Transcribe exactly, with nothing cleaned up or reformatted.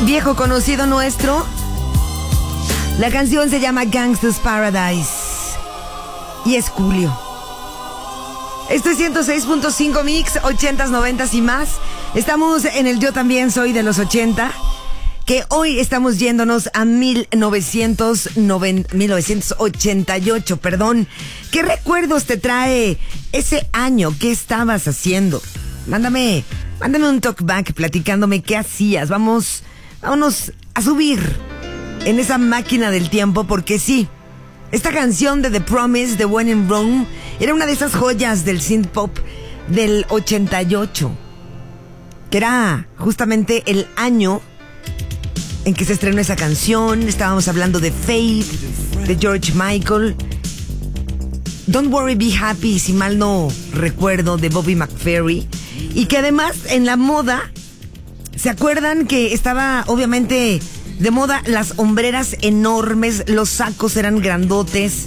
Viejo conocido nuestro. La canción se llama Gangsta's Paradise y es Julio. Esto es ciento seis punto cinco Mix, ochentas, noventas y más. Estamos en el Yo También Soy de los ochenta, que hoy estamos yéndonos a mil novecientos ochenta y ocho, perdón. ¿Qué recuerdos te trae ese año? ¿Qué estabas haciendo? Mándame, mándame un talkback platicándome qué hacías. Vamos, vámonos a subir en esa máquina del tiempo, porque sí, esta canción de The Promise de When in Rome era una de esas joyas del synth pop del ochenta y ocho, que era justamente el año en que se estrenó esa canción. Estábamos hablando de Faith, de George Michael, Don't Worry Be Happy, si mal no recuerdo, de Bobby McFerrin. Y que además en la moda, ¿se acuerdan que estaba obviamente de moda las hombreras enormes? Los sacos eran grandotes,